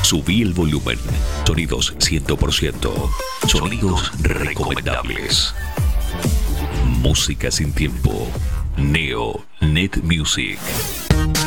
Subí el volumen. Sonidos 100%. Sonidos recomendables. Música sin tiempo. Neo Net Music.